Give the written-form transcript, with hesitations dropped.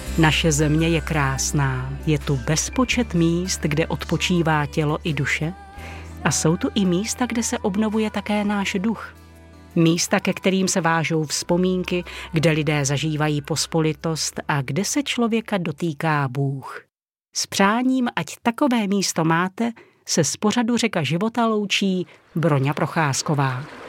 Naše země je krásná, je tu bezpočet míst, kde odpočívá tělo i duše, a jsou tu i místa, kde se obnovuje také náš duch. Místa, ke kterým se vážou vzpomínky, kde lidé zažívají pospolitost a kde se člověka dotýká Bůh. S přáním, ať takové místo máte, se z pořadu Řeka života loučí Broňa Procházková.